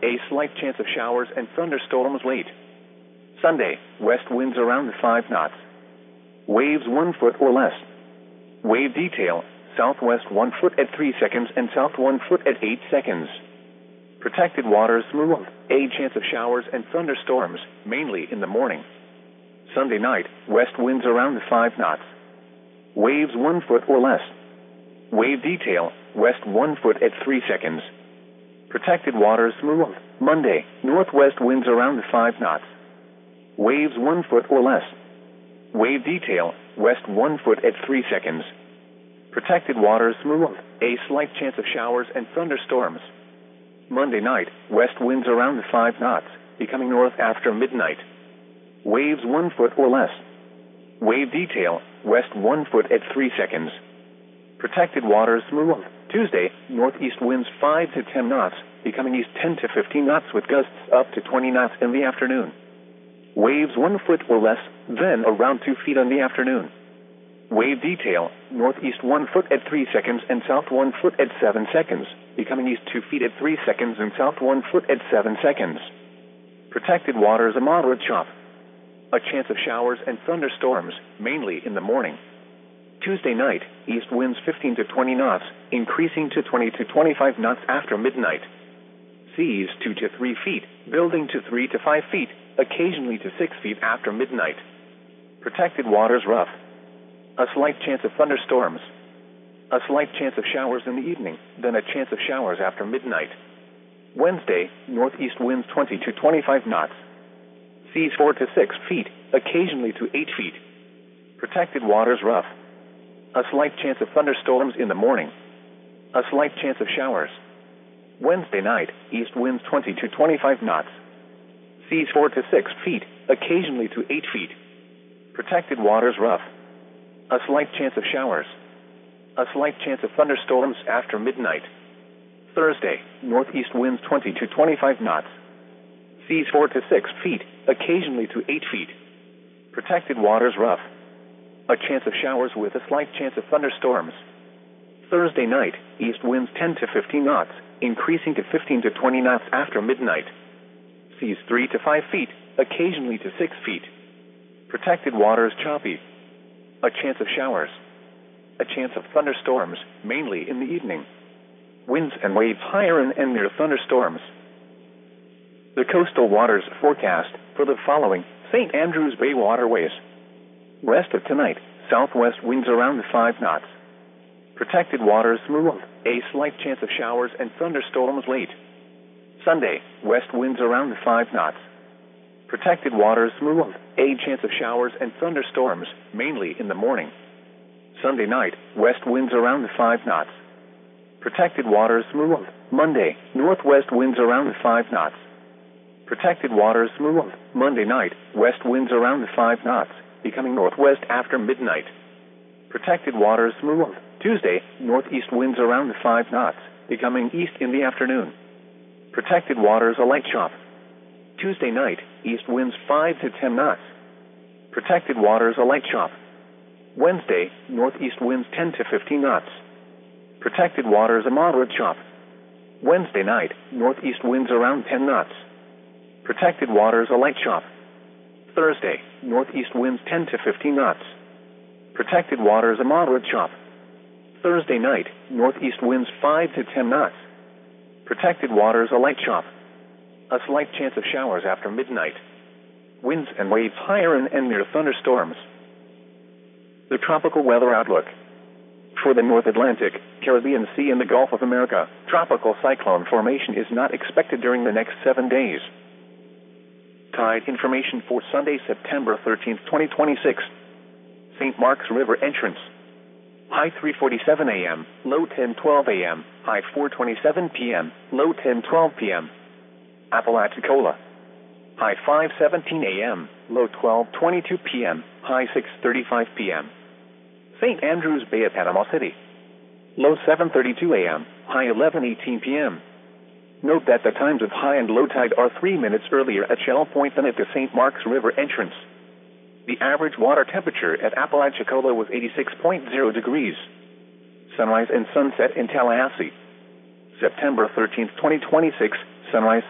a slight chance of showers and thunderstorms late. Sunday, west winds around 5 knots. Waves 1 foot or less. Wave detail, southwest 1 foot at 3 seconds and south 1 foot at 8 seconds. Protected waters smooth, a chance of showers and thunderstorms, mainly in the morning. Sunday night, west winds around 5 knots. Waves 1 foot or less. Wave detail, west 1 foot at 3 seconds. Protected waters smooth. Monday, northwest winds around 5 knots. Waves 1 foot or less. Wave detail, west 1 foot at 3 seconds. Protected waters smooth, a slight chance of showers and thunderstorms. Monday night, west winds around 5 knots, becoming north after midnight. Waves 1 foot or less. Wave detail, west 1 foot at 3 seconds. Protected waters smooth. Tuesday, northeast winds 5 to 10 knots, becoming east 10 to 15 knots with gusts up to 20 knots in the afternoon. Waves 1 foot or less, then around 2 feet in the afternoon. Wave detail, northeast 1 foot at 3 seconds and south 1 foot at 7 seconds, becoming east 2 feet at 3 seconds and south 1 foot at 7 seconds. Protected waters a moderate chop. A chance of showers and thunderstorms, mainly in the morning. Tuesday night, east winds 15 to 20 knots, increasing to 20 to 25 knots after midnight. Seas 2 to 3 feet, building to 3 to 5 feet, occasionally to 6 feet after midnight. Protected waters rough. A slight chance of thunderstorms. A slight chance of showers in the evening, then a chance of showers after midnight. Wednesday, northeast winds 20 to 25 knots. Seas 4 to 6 feet, occasionally to 8 feet. Protected waters rough. A slight chance of thunderstorms in the morning. A slight chance of showers. Wednesday night, east winds 20 to 25 knots. Seas 4 to 6 feet, occasionally to 8 feet. Protected waters rough. A slight chance of showers. A slight chance of thunderstorms after midnight. Thursday, northeast winds 20 to 25 knots. Seas 4 to 6 feet, occasionally to 8 feet. Protected waters rough. A chance of showers with a slight chance of thunderstorms. Thursday night, east winds 10 to 15 knots, increasing to 15 to 20 knots after midnight. Seas 3 to 5 feet, occasionally to 6 feet. Protected waters choppy. A chance of showers. A chance of thunderstorms, mainly in the evening. Winds and waves higher and near thunderstorms. The coastal waters forecast for the following St. Andrews Bay waterways. Rest of tonight, southwest winds around 5 knots. Protected waters smooth, a slight chance of showers and thunderstorms late. Sunday, west winds around 5 knots. Protected waters smooth, a chance of showers and thunderstorms, mainly in the morning. Sunday night, west winds around 5 knots. Protected waters smooth. Monday, northwest winds around 5 knots. Protected waters smooth. Monday night, west winds around 5 knots, becoming northwest after midnight. Protected waters smooth. Tuesday, northeast winds around 5 knots, becoming east in the afternoon. Protected waters a light chop. Tuesday night, east winds 5 to 10 knots. Protected waters a light chop. Wednesday, northeast winds 10 to 15 knots. Protected waters a moderate chop. Wednesday night, northeast winds around 10 knots. Protected waters a light chop. Thursday, northeast winds 10 to 15 knots. Protected waters a moderate chop. Thursday night, northeast winds 5 to 10 knots. Protected waters a light chop. A slight chance of showers after midnight. Winds and waves higher and near thunderstorms. The tropical weather outlook. For the North Atlantic, Caribbean Sea and the Gulf of America, tropical cyclone formation is not expected during the next 7 days. Tide information for Sunday, September 13th, 2026. St. Mark's River entrance. High 3:47 a.m., low 10:12 a.m., high 4:27 p.m., low 10:12 p.m. Apalachicola. High 5:17 a.m., low 12:22 p.m., high 6:35 p.m. St. Andrews Bay at Panama City. Low 7:32 a.m., high 11:18 p.m. Note that the times of high and low tide are 3 minutes earlier at Shell Point than at the St. Mark's River entrance. The average water temperature at Apalachicola was 86.0 degrees. Sunrise and sunset in Tallahassee. September 13th, 2026, sunrise